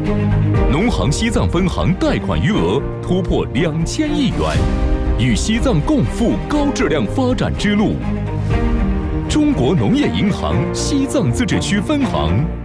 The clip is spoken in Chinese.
农行西藏分行贷款余额突破2000亿元，与西藏共赴高质量发展之路。中国农业银行西藏自治区分行。